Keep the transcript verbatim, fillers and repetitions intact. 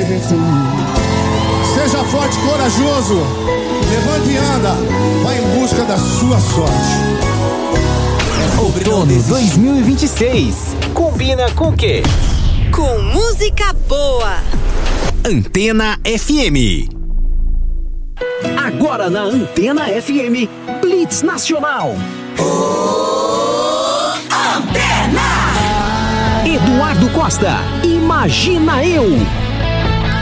Seja forte e corajoso. Levante e anda. Vai em busca da sua sorte. Outono dois mil e vinte e seis. Combina com o quê? Com música boa. Antena F M. Agora na Antena F M, Blitz Nacional. Oh, Antena! Eduardo Costa, Imagina Eu.